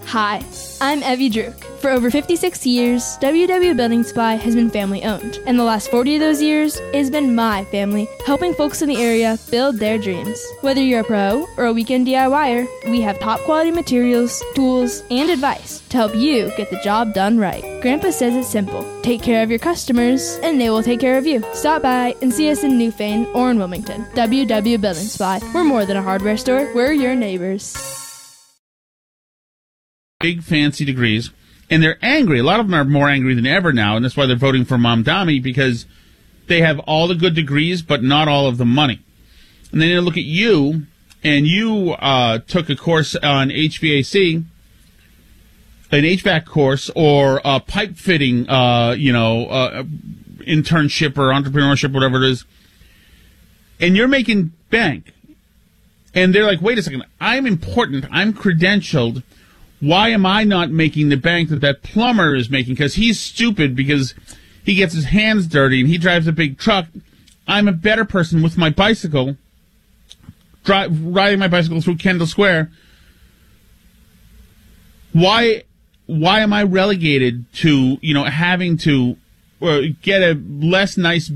Hi, I'm Evie Druk. For over 56 years, WW Building Supply has been family-owned, and the last 40 of those years, it has been my family helping folks in the area build their dreams. Whether you're a pro or a weekend DIYer, we have top-quality materials, tools, and advice to help you get the job done right. Grandpa says it's simple. Take care of your customers, and they will take care of you. Stop by and see us in Newfane or in Wilmington. WW Building Supply. We're more than a hardware store. We're your neighbors. Big fancy degrees, and they're angry. A lot of them are more angry than ever now, and that's why they're voting for Mamdani, because they have all the good degrees but not all of the money. And then they look at you, and you took a course on HVAC, an HVAC course, or a pipe fitting, internship or entrepreneurship, whatever it is, and you're making bank. And they're like, wait a second, I'm important, I'm credentialed. Why am I not making the bank that plumber is making? Because he's stupid, because he gets his hands dirty and he drives a big truck. I'm a better person with my bicycle, riding my bicycle through Kendall Square. Why am I relegated to, having to get a less nice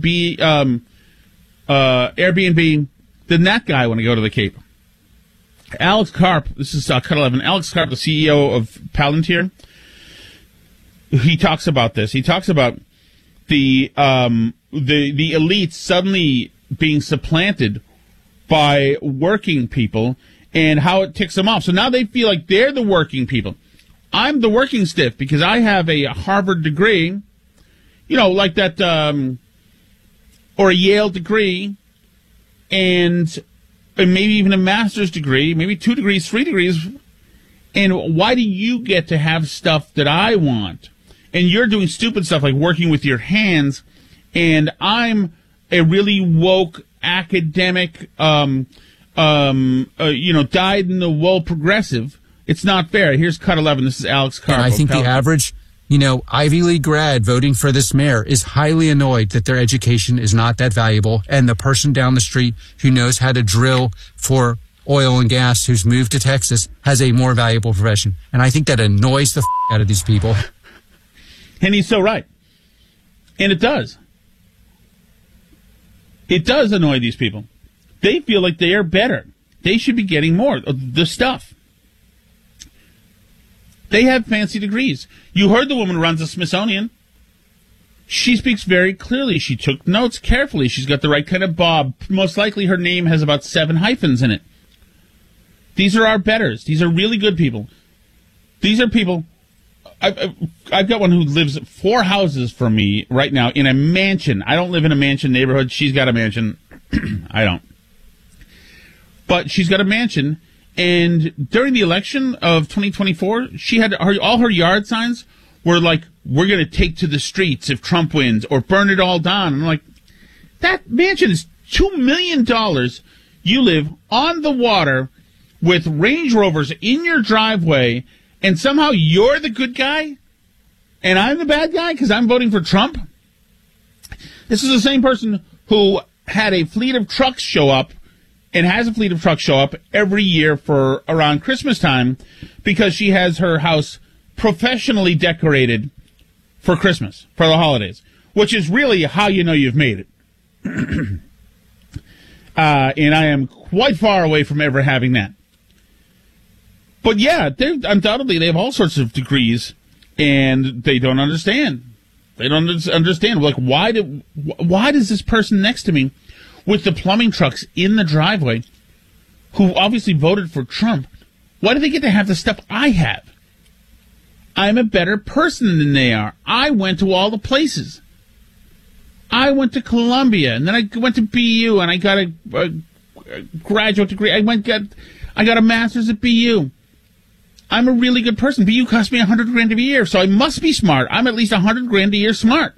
Airbnb than that guy when I go to the Cape? Alex Karp, this is Cut 11. Alex Karp, the CEO of Palantir, he talks about this. He talks about the elites suddenly being supplanted by working people and how it ticks them off. So now they feel like they're the working people. I'm the working stiff because I have a Harvard degree, like that, or a Yale degree, and maybe even a master's degree, maybe 2 degrees, 3 degrees. And why do you get to have stuff that I want? And you're doing stupid stuff like working with your hands, and I'm a really woke academic, dyed-in-the-wool progressive. It's not fair. Here's Cut 11. This is Alex Karp. And I think the average, Ivy League grad voting for this mayor is highly annoyed that their education is not that valuable, and the person down the street who knows how to drill for oil and gas, who's moved to Texas, has a more valuable profession. And I think that annoys the out of these people. And he's so right. And it does. It does annoy these people. They feel like they are better. They should be getting more of the stuff. They have fancy degrees. You heard the woman who runs the Smithsonian. She speaks very clearly. She took notes carefully. She's got the right kind of bob. Most likely her name has about 7 hyphens in it. These are our betters. These are really good people. These are people. I've got one who lives 4 houses from me right now in a mansion. I don't live in a mansion neighborhood. She's got a mansion. I don't. But she's got a mansion. And during the election of 2024, she had all her yard signs were like, we're going to take to the streets if Trump wins, or burn it all down. And I'm like, that mansion is $2 million. You live on the water with Range Rovers in your driveway, and somehow you're the good guy and I'm the bad guy because I'm voting for Trump? This is the same person who had a fleet of trucks show up and has a fleet of trucks show up every year for around Christmas time because she has her house professionally decorated for Christmas, for the holidays, which is really how you know you've made it. And I am quite far away from ever having that. But yeah, undoubtedly they have all sorts of degrees, and they don't understand. They don't understand. Like, why does this person next to me with the plumbing trucks in the driveway, who obviously voted for Trump, why do they get to have the stuff I have? I'm a better person than they are. I went to all the places. I went to Columbia, and then I went to BU, and I got a graduate degree. I got a master's at BU. I'm a really good person. BU cost me $100,000 a year, so I must be smart. I'm at least $100,000 a year smart.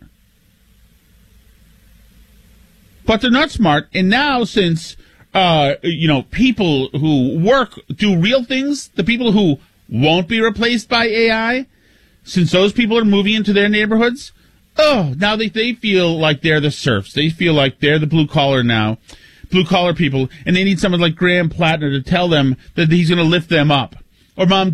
But they're not smart. And now, since people who work do real things, the people who won't be replaced by AI, since those people are moving into their neighborhoods, now they feel like they're the serfs. They feel like they're the blue collar people, and they need someone like Graham Plattner to tell them that he's going to lift them up. Or Mom